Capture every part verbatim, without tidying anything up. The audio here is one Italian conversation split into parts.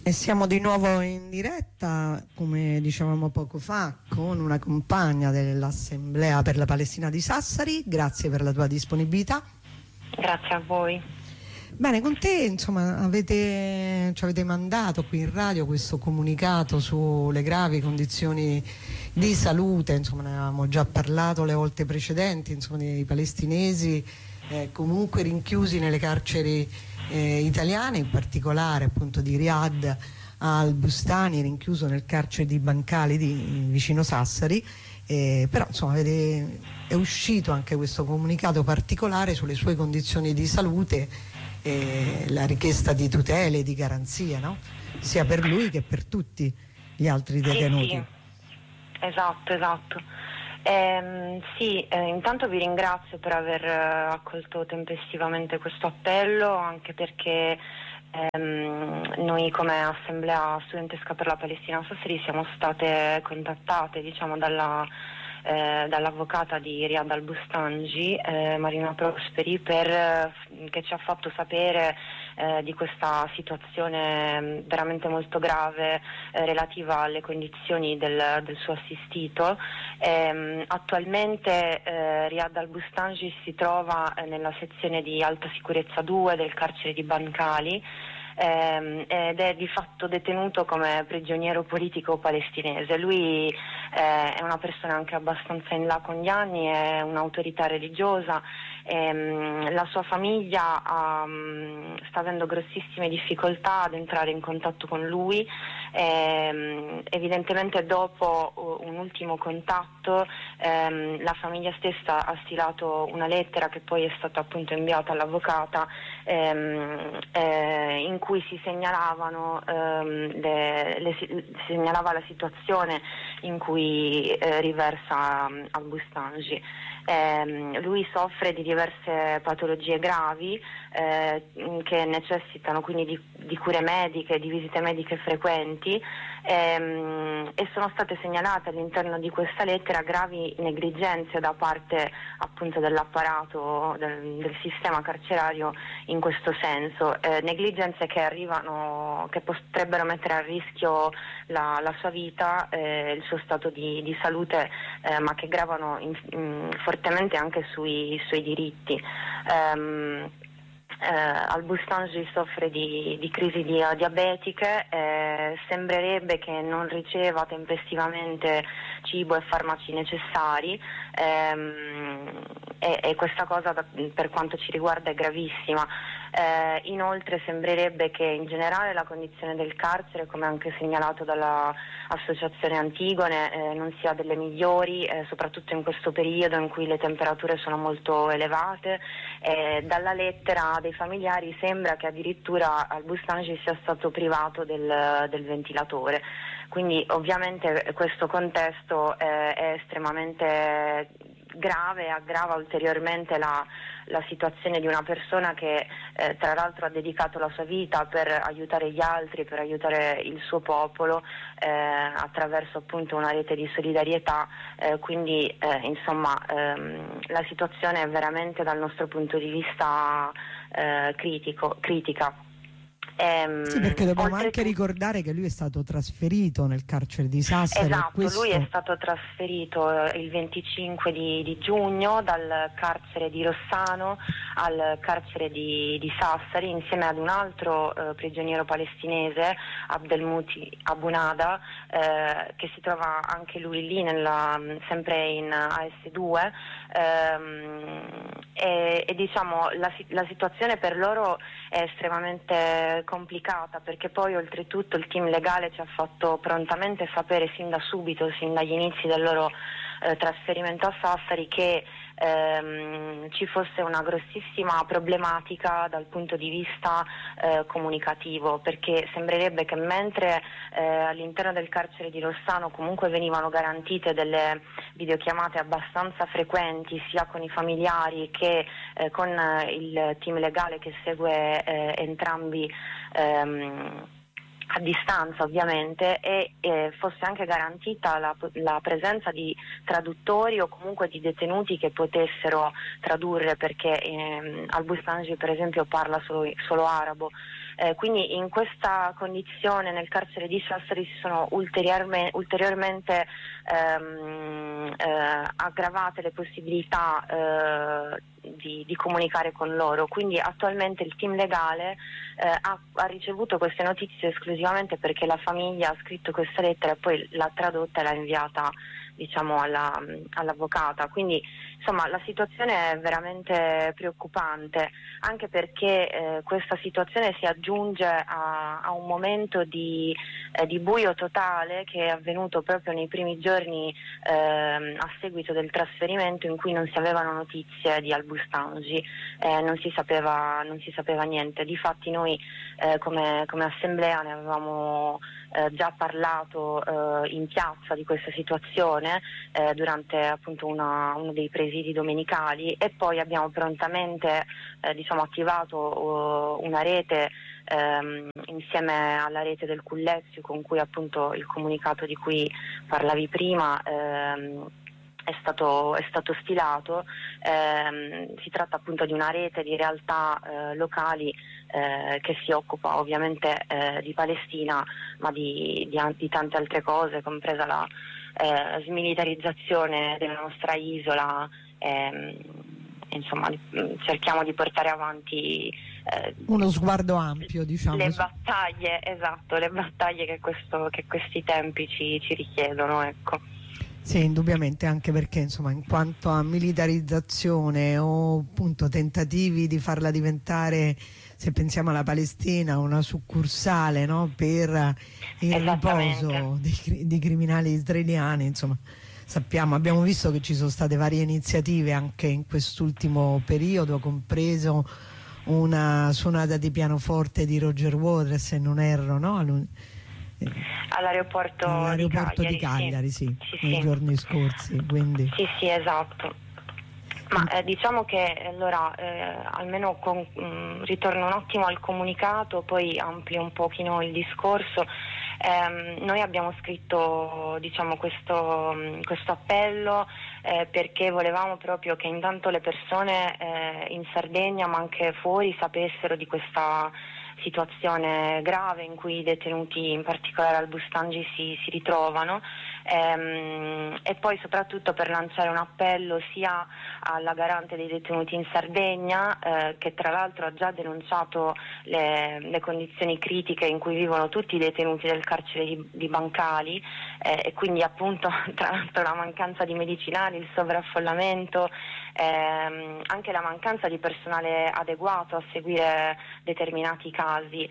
E siamo di nuovo in diretta, come dicevamo poco fa, con una compagna dell'Assemblea per la Palestina di Sassari. Grazie per la tua disponibilità. Grazie a voi. Bene, con te insomma avete, ci avete mandato qui in radio questo comunicato sulle gravi condizioni di salute, insomma ne avevamo già parlato le volte precedenti, insomma dei palestinesi eh, comunque rinchiusi nelle carceri Eh, italiane, in particolare appunto di Riyad al-Bustani, rinchiuso nel carcere di Bancali di, vicino Sassari, eh, però insomma vede, è uscito anche questo comunicato particolare sulle sue condizioni di salute e la richiesta di tutele e di garanzia, no? Sia per lui che per tutti gli altri detenuti. Sì, sì. Esatto, esatto. Eh, sì, eh, intanto vi ringrazio per aver eh, accolto tempestivamente questo appello, anche perché ehm, noi come Assemblea Studentesca per la Palestina Sassari siamo state contattate, diciamo, dalla, eh, dall'avvocata di Riyad al-Bustangi, eh, Marina Prosperi, per, eh, che ci ha fatto sapere eh, di questa situazione veramente molto grave eh, relativa alle condizioni del, del suo assistito. Eh, attualmente eh, Riyad al-Bustangi si trova eh, nella sezione di alta sicurezza due del carcere di Bancali ehm, ed è di fatto detenuto come prigioniero politico palestinese. Lui eh, è una persona anche abbastanza in là con gli anni, è un'autorità religiosa. Ehm, la sua famiglia um, sta avendo grossissime difficoltà ad entrare in contatto con lui. Ehm, evidentemente dopo uh, un ultimo contatto ehm, la famiglia stessa ha stilato una lettera che poi è stata appunto inviata all'avvocata ehm, eh, in cui si segnalavano ehm, le, le, si segnalava la situazione in cui eh, riversa um, al-Bustangi. Eh, lui soffre di diverse patologie gravi eh, che necessitano quindi di, di cure mediche, di visite mediche frequenti ehm, e sono state segnalate all'interno di questa lettera gravi negligenze da parte appunto dell'apparato del, del sistema carcerario in questo senso, eh, negligenze che arrivano, che potrebbero mettere a rischio la, la sua vita, eh, il suo stato di, di salute, eh, ma che gravano in, in, fortemente anche sui suoi diritti. Um, eh, al-Bustangi soffre di, di crisi di, diabetiche, eh, sembrerebbe che non riceva tempestivamente cibo e farmaci necessari ehm, e, e questa cosa da, per quanto ci riguarda è gravissima. Eh, inoltre sembrerebbe che in generale la condizione del carcere, come anche segnalato dall'associazione Antigone, eh, non sia delle migliori, eh, soprattutto in questo periodo in cui le temperature sono molto elevate. Eh, dalla lettera dei familiari sembra che addirittura al-Bustangi sia stato privato del, del ventilatore. Quindi ovviamente questo contesto eh, è estremamente grave e aggrava ulteriormente la, la situazione di una persona che eh, tra l'altro ha dedicato la sua vita per aiutare gli altri, per aiutare il suo popolo eh, attraverso appunto una rete di solidarietà, eh, quindi eh, insomma ehm, la situazione è veramente dal nostro punto di vista eh, critico, critica. Ehm, sì, perché dobbiamo anche ricordare che lui è stato trasferito nel carcere di Sassari. Esatto, questo... lui è stato trasferito eh, il venticinque di, di giugno dal carcere di Rossano al carcere di, di Sassari insieme ad un altro eh, prigioniero palestinese, Abdelmouti Abunada, eh, che si trova anche lui lì nella, sempre in A S due ehm, e, e diciamo la, la situazione per loro è estremamente complicata, perché poi oltretutto il team legale ci ha fatto prontamente sapere sin da subito, sin dagli inizi del loro eh, trasferimento a Sassari, che ehm, ci fosse una grossissima problematica dal punto di vista eh, comunicativo, perché sembrerebbe che mentre eh, all'interno del carcere di Rossano comunque venivano garantite delle videochiamate abbastanza frequenti sia con i familiari che eh, con eh, il team legale che segue eh, entrambi ehm, a distanza ovviamente, e eh, fosse anche garantita la, la presenza di traduttori o comunque di detenuti che potessero tradurre, perché ehm, al-Bustangi per esempio parla solo, solo arabo. Eh, quindi in questa condizione nel carcere di Sassari si sono ulteriorme, ulteriormente ehm, eh, aggravate le possibilità eh, di, di comunicare con loro, quindi attualmente il team legale eh, ha, ha ricevuto queste notizie esclusivamente perché la famiglia ha scritto questa lettera e poi l'ha tradotta e l'ha inviata, diciamo, alla, all'avvocata. Quindi insomma la situazione è veramente preoccupante, anche perché eh, questa situazione si aggiunge a, a un momento di, eh, di buio totale che è avvenuto proprio nei primi giorni eh, a seguito del trasferimento, in cui non si avevano notizie di Albustangi, eh, non si sapeva, non si sapeva niente. Difatti noi eh, come, come assemblea ne avevamo eh, già parlato eh, in piazza di questa situazione eh, durante appunto una, uno dei presidi domenicali, e poi abbiamo prontamente eh, diciamo attivato uh, una rete ehm, insieme alla rete del Cullezio, con cui appunto il comunicato di cui parlavi prima ehm, È stato, è stato stilato. Eh, si tratta appunto di una rete di realtà eh, locali eh, che si occupa ovviamente eh, di Palestina, ma di, di, di tante altre cose, compresa la eh, smilitarizzazione della nostra isola. Eh, insomma, cerchiamo di portare avanti eh, uno sguardo ampio, diciamo, le battaglie, esatto, le battaglie che, questo, che questi tempi ci, ci richiedono, ecco. Sì, indubbiamente, anche perché insomma in quanto a militarizzazione o appunto tentativi di farla diventare, se pensiamo alla Palestina, una succursale, no, per il riposo di, di criminali israeliani, insomma sappiamo, abbiamo visto che ci sono state varie iniziative anche in quest'ultimo periodo, compreso una suonata di pianoforte di Roger Waters, se non erro, no? All'aeroporto, all'aeroporto di Cagliari, di Cagliari sì, sì, nei sì. giorni scorsi, quindi. Sì, sì, esatto. Ma eh, diciamo che allora eh, almeno con, mh, ritorno un attimo al comunicato, poi amplio un pochino il discorso. Eh, noi abbiamo scritto, diciamo, questo, mh, questo appello eh, perché volevamo proprio che intanto le persone eh, in Sardegna, ma anche fuori, sapessero di questa situazione grave in cui i detenuti, in particolare al Bustangi, si, si ritrovano, ehm, e poi soprattutto per lanciare un appello sia alla garante dei detenuti in Sardegna, eh, che tra l'altro ha già denunciato le, le condizioni critiche in cui vivono tutti i detenuti del carcere di, di Bancali, eh, e quindi appunto tra l'altro la mancanza di medicinali, il sovraffollamento, ehm, anche la mancanza di personale adeguato a seguire determinati casi,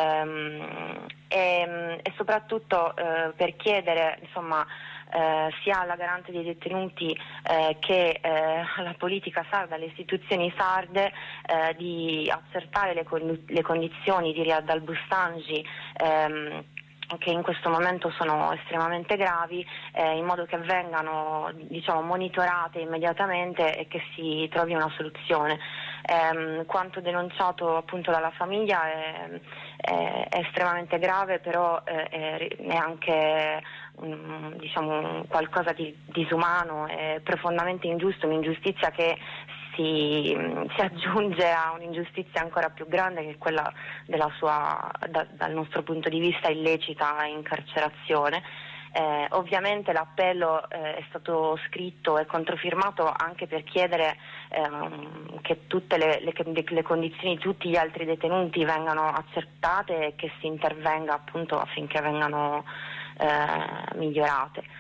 ehm, e, e soprattutto eh, per chiedere insomma eh, sia alla garante dei detenuti eh, che eh, alla politica sarda, alle istituzioni sarde, eh, di accertare le, con- le condizioni di Riyad Albustangi, ehm, che in questo momento sono estremamente gravi, eh, in modo che vengano, diciamo, monitorate immediatamente e che si trovi una soluzione. Eh, quanto denunciato appunto dalla famiglia è, è, è estremamente grave, però eh, è, è anche um, diciamo, qualcosa di disumano, è profondamente ingiusto, un'ingiustizia che Si, si aggiunge a un'ingiustizia ancora più grande, che è quella della sua, da, dal nostro punto di vista, illecita incarcerazione. Eh, ovviamente l'appello eh, è stato scritto e controfirmato anche per chiedere ehm, che tutte le, le, le condizioni di tutti gli altri detenuti vengano accertate e che si intervenga appunto affinché vengano eh, migliorate.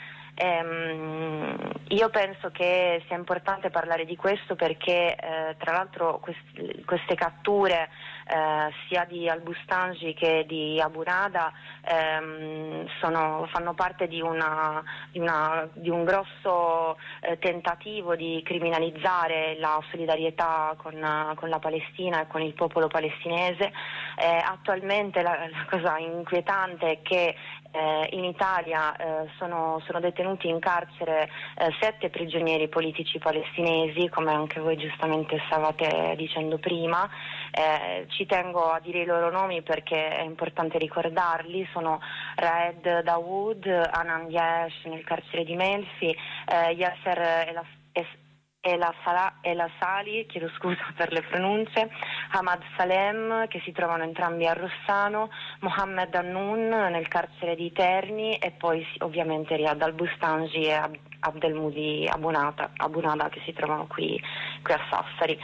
Ehm, io penso che sia importante parlare di questo perché eh, tra l'altro quest- queste catture eh, sia di Albustangi che di Abu Nada ehm, sono, fanno parte di, una, di, una, di un grosso eh, tentativo di criminalizzare la solidarietà con, con la Palestina e con il popolo palestinese. Eh, attualmente la, la cosa inquietante è che Eh, in Italia eh, sono, sono detenuti in carcere eh, sette prigionieri politici palestinesi, come anche voi giustamente stavate dicendo prima. Eh, ci tengo a dire i loro nomi perché è importante ricordarli: sono Raed Dawood, Anan Yesh nel carcere di Melfi, eh, Yasser Elas- Es- Ela, Sala, Ela Sali, chiedo scusa per le pronunce, Hamad Salem, che si trovano entrambi a Rossano, Mohammed Announ nel carcere di Terni, e poi ovviamente Riyad Al-Bustanji e Ab- Abdelmoudi Abunata, Abunada, che si trovano qui, qui a Sassari.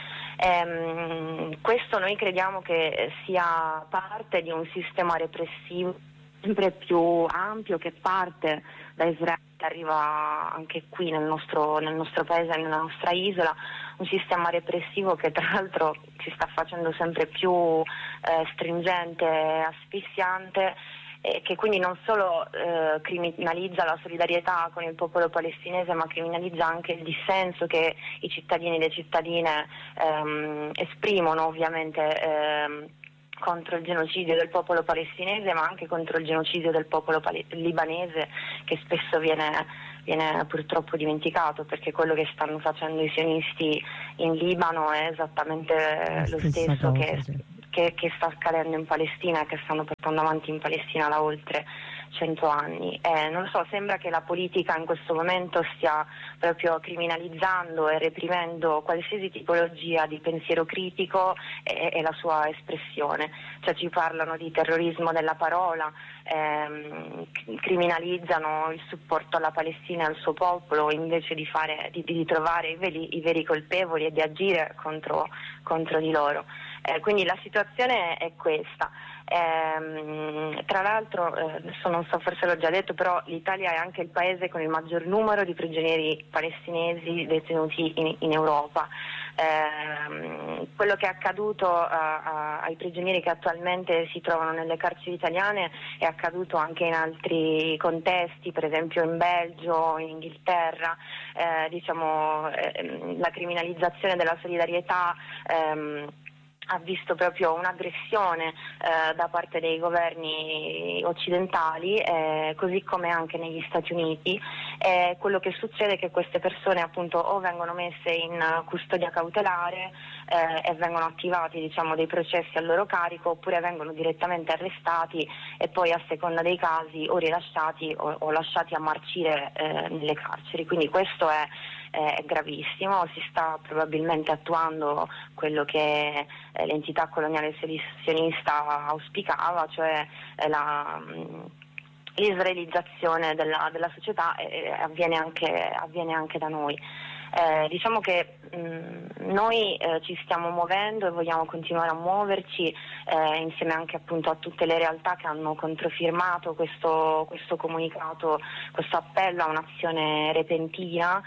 Ehm, questo noi crediamo che sia parte di un sistema repressivo sempre più ampio, che parte da Israele, arriva anche qui nel nostro, nel nostro paese, nella nostra isola, un sistema repressivo che tra l'altro si sta facendo sempre più eh, stringente, asfissiante, e che quindi non solo eh, criminalizza la solidarietà con il popolo palestinese, ma criminalizza anche il dissenso che i cittadini e le cittadine ehm, esprimono, ovviamente ehm, contro il genocidio del popolo palestinese, ma anche contro il genocidio del popolo pale- libanese, che spesso viene, viene purtroppo dimenticato, perché quello che stanno facendo i sionisti in Libano è esattamente La lo stessa stesso cosa, che, sì. che, che sta accadendo in Palestina, che stanno portando avanti in Palestina da oltre cento anni. Eh, non lo so, sembra che la politica in questo momento stia proprio criminalizzando e reprimendo qualsiasi tipologia di pensiero critico e, e la sua espressione. Cioè ci parlano di terrorismo della parola, ehm, criminalizzano il supporto alla Palestina e al suo popolo, invece di, fare, di, di trovare i veri, i veri colpevoli e di agire contro, contro di loro. Eh, quindi la situazione è questa. Eh, tra l'altro, eh, adesso non so, forse l'ho già detto, però l'Italia è anche il paese con il maggior numero di prigionieri palestinesi detenuti in, in Europa. Eh, quello che è accaduto a, a, ai prigionieri che attualmente si trovano nelle carceri italiane è accaduto anche in altri contesti, per esempio in Belgio, in Inghilterra. Eh, diciamo, eh, la criminalizzazione della solidarietà ehm, ha visto proprio un'aggressione eh, da parte dei governi occidentali, eh, così come anche negli Stati Uniti. Eh, quello che succede è che queste persone appunto o vengono messe in custodia cautelare eh, e vengono attivati, diciamo, dei processi a loro carico, oppure vengono direttamente arrestati e poi a seconda dei casi o rilasciati o, o lasciati a marcire eh, nelle carceri. Quindi questo è è gravissimo. Si sta probabilmente attuando quello che eh, l'entità coloniale sionista auspicava, cioè eh, la, l'israelizzazione della, della società, e, e avviene anche, avviene anche da noi. Eh, diciamo che mh, noi eh, ci stiamo muovendo e vogliamo continuare a muoverci eh, insieme anche appunto a tutte le realtà che hanno controfirmato questo, questo comunicato, questo appello a un'azione repentina,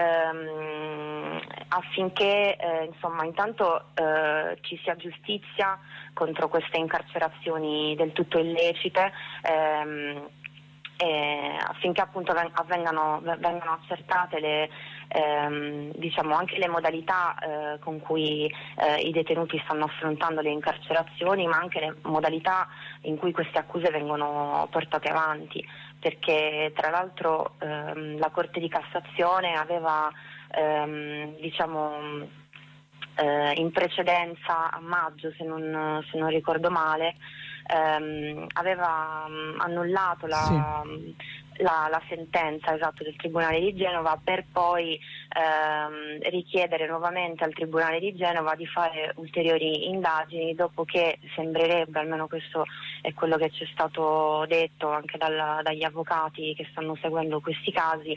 ehm, affinché eh, insomma intanto eh, ci sia giustizia contro queste incarcerazioni del tutto illecite, ehm, e affinché appunto vengano, vengano accertate le, ehm, diciamo anche le modalità eh, con cui eh, i detenuti stanno affrontando le incarcerazioni, ma anche le modalità in cui queste accuse vengono portate avanti, perché tra l'altro ehm, la Corte di Cassazione aveva ehm, diciamo eh, in precedenza, a maggio se non, se non ricordo male, ehm, aveva um, annullato la, Sì. la, la sentenza esatto del Tribunale di Genova, per poi ehm, richiedere nuovamente al Tribunale di Genova di fare ulteriori indagini, dopo che sembrerebbe, almeno questo è quello che ci è stato detto anche dal, dagli avvocati che stanno seguendo questi casi,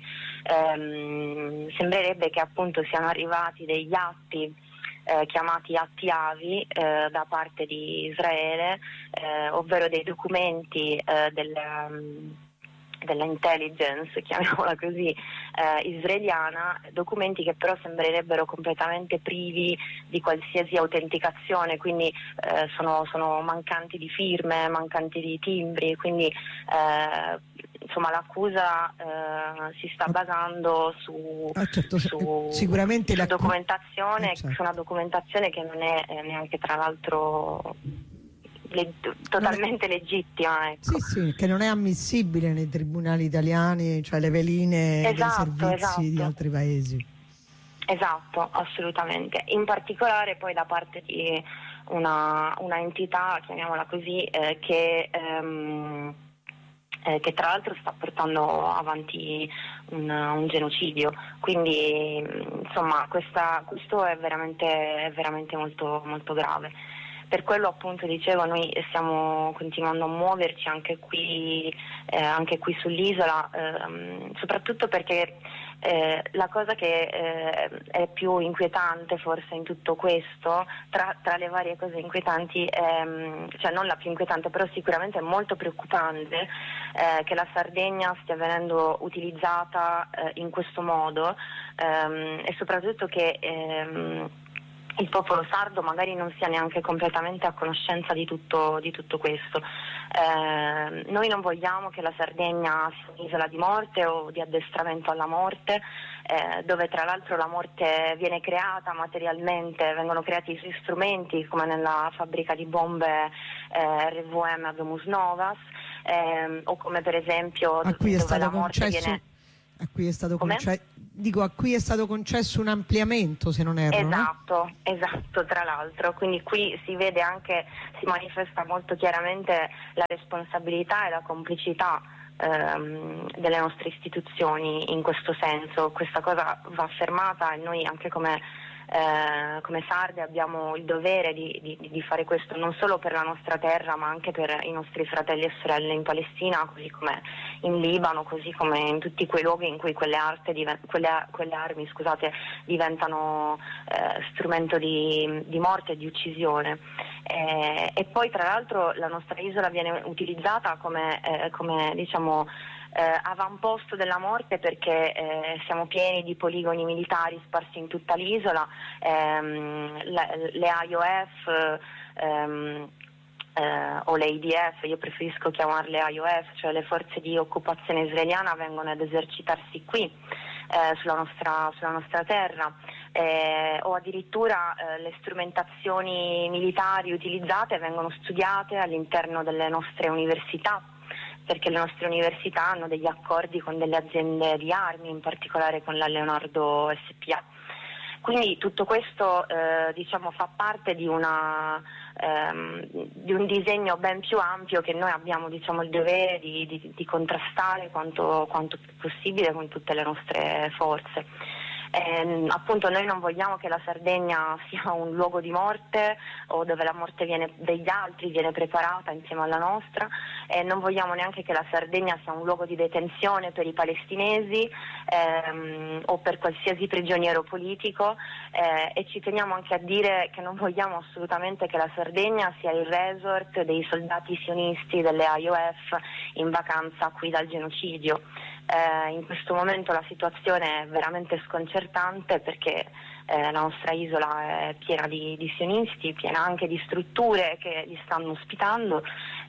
ehm, sembrerebbe che appunto siano arrivati degli atti Eh, chiamati atti Avi eh, da parte di Israele, eh, ovvero dei documenti eh, del, um, della intelligence, chiamiamola così, eh, israeliana, documenti che però sembrerebbero completamente privi di qualsiasi autenticazione, quindi eh, sono, sono mancanti di firme, mancanti di timbri, quindi eh, insomma l'accusa eh, si sta basando su, Ah, certo, su, sicuramente su la documentazione, eh, certo. su una documentazione che non è eh, neanche tra l'altro le, totalmente è... legittima, ecco. Sì, sì, che non è ammissibile nei tribunali italiani, cioè le veline Esatto, dei servizi esatto. di altri paesi. Esatto, assolutamente. In particolare poi da parte di una, una entità, chiamiamola così, eh, che ehm, eh, che tra l'altro sta portando avanti un, un genocidio, quindi insomma questa, questo è veramente, è veramente molto, molto grave. Per quello appunto dicevo, noi stiamo continuando a muoverci anche qui, eh, anche qui sull'isola, ehm, soprattutto perché eh, la cosa che eh, è più inquietante forse in tutto questo, tra, tra le varie cose inquietanti, è, cioè non la più inquietante, però sicuramente è molto preoccupante eh, che la Sardegna stia venendo utilizzata eh, in questo modo ehm, e soprattutto che ehm, il popolo sardo magari non sia neanche completamente a conoscenza di tutto, di tutto questo. Eh, noi non vogliamo che la Sardegna sia un'isola di morte o di addestramento alla morte, eh, dove tra l'altro la morte viene creata materialmente, vengono creati i suoi strumenti come nella fabbrica di bombe eh, R V M a Domus Novas, eh, o come per esempio a cui è dove stato la morte concesso, viene... a cui è stato concesso Dico, a cui è stato concesso un ampliamento, se non erro. Esatto, no? esatto, tra l'altro, quindi qui si vede anche, si manifesta molto chiaramente la responsabilità e la complicità ehm, delle nostre istituzioni in questo senso. Questa cosa va affermata e noi anche come Eh, come sarde abbiamo il dovere di, di, di fare questo non solo per la nostra terra ma anche per i nostri fratelli e sorelle in Palestina, così come in Libano, così come in tutti quei luoghi in cui quelle, arte, quelle, quelle armi scusate, diventano eh, strumento di, di morte e di uccisione. Eh, e poi tra l'altro la nostra isola viene utilizzata come, eh, come diciamo Eh, avamposto della morte perché eh, siamo pieni di poligoni militari sparsi in tutta l'isola, ehm, le, le I O F ehm, eh, o le I D F, io preferisco chiamarle I O F, cioè le forze di occupazione israeliana, vengono ad esercitarsi qui eh, sulla, nostra, sulla nostra terra. Eh, o addirittura eh, le strumentazioni militari utilizzate vengono studiate all'interno delle nostre università, perché le nostre università hanno degli accordi con delle aziende di armi, in particolare con la Leonardo S P A. Quindi tutto questo eh, diciamo, fa parte di, una, ehm, di un disegno ben più ampio che noi abbiamo diciamo, il dovere di, di, di contrastare quanto, quanto più possibile con tutte le nostre forze. Eh, appunto noi non vogliamo che la Sardegna sia un luogo di morte o dove la morte viene degli altri viene preparata insieme alla nostra, e non vogliamo neanche che la Sardegna sia un luogo di detenzione per i palestinesi ehm, o per qualsiasi prigioniero politico, eh, e ci teniamo anche a dire che non vogliamo assolutamente che la Sardegna sia il resort dei soldati sionisti delle I O F in vacanza qui dal genocidio. Eh, in questo momento la situazione è veramente sconcertante perché eh, la nostra isola è piena di, di sionisti, piena anche di strutture che li stanno ospitando,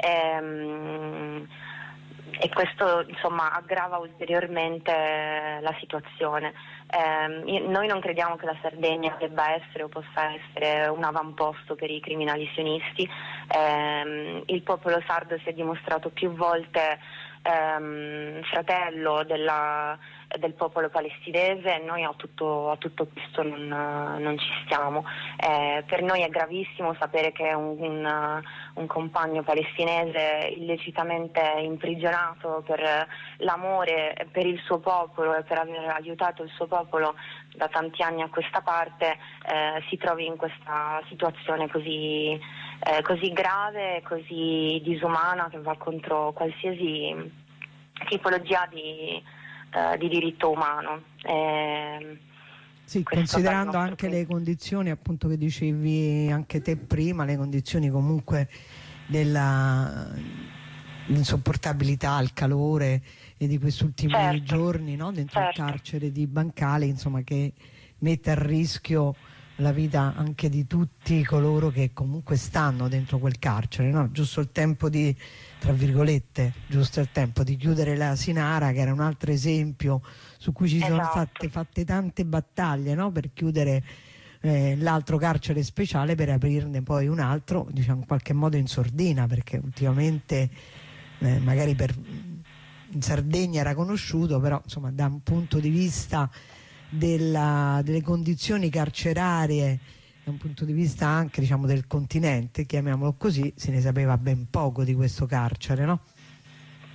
ehm, e questo insomma aggrava ulteriormente la situazione. Eh, noi non crediamo che la Sardegna debba essere o possa essere un avamposto per i criminali sionisti. Eh, il popolo sardo si è dimostrato più volte ehm, fratello della, del popolo palestinese, e noi a tutto, a tutto questo non, non ci stiamo. Eh, per noi è gravissimo sapere che un, un, un compagno palestinese illecitamente imprigionato per l'amore per il suo popolo e per aver aiutato il suo popolo da tanti anni a questa parte eh, si trovi in questa situazione così, eh, così grave, così disumana, che va contro qualsiasi tipologia di, eh, di diritto umano. Eh, sì, considerando anche punto. Le condizioni appunto che dicevi anche te prima, le condizioni comunque della insopportabilità, il calore e di questi ultimi certo. giorni, no? Dentro certo. il carcere di Bancale, insomma, che mette a rischio la vita anche di tutti coloro che comunque stanno dentro quel carcere, no? Giusto il tempo di, tra virgolette, giusto il tempo di chiudere la Sinara, che era un altro esempio su cui ci esatto. sono state fatte tante battaglie, no? Per chiudere eh, l'altro carcere speciale, per aprirne poi un altro, diciamo in qualche modo in sordina, perché ultimamente eh, magari per in Sardegna era conosciuto, però insomma da un punto di vista della, delle condizioni carcerarie, da un punto di vista anche diciamo del continente, chiamiamolo così, se ne sapeva ben poco di questo carcere, no?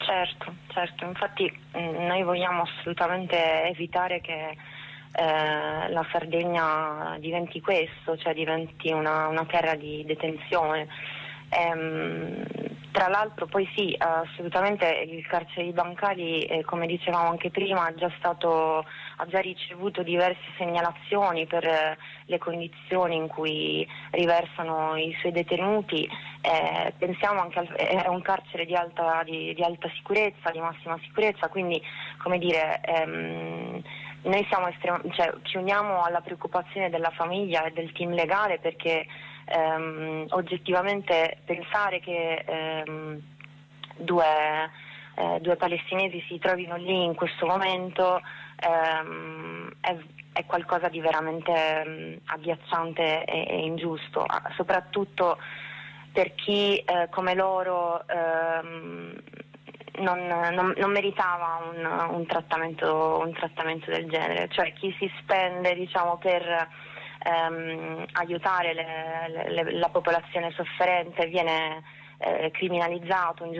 Certo, certo, infatti mh, noi vogliamo assolutamente evitare che eh, la Sardegna diventi questo, cioè diventi una, una terra di detenzione. Ehm, tra l'altro poi sì, assolutamente il carcere di Bancali, eh, come dicevamo anche prima, ha già stato, ha già ricevuto diverse segnalazioni per eh, le condizioni in cui riversano i suoi detenuti. Eh, pensiamo anche al, è un carcere di alta, di, di alta sicurezza, di massima sicurezza, quindi come dire ehm, noi siamo estrema, cioè, ci uniamo alla preoccupazione della famiglia e del team legale, perché ehm, oggettivamente pensare che ehm, due, eh, due palestinesi si trovino lì in questo momento ehm, è, è qualcosa di veramente ehm, agghiacciante e, e ingiusto, soprattutto per chi eh, come loro ehm, non, non, non meritava un, un, trattamento, un trattamento del genere, cioè chi si spende, diciamo, per ehm, aiutare le, le, la popolazione sofferente viene eh, criminalizzato,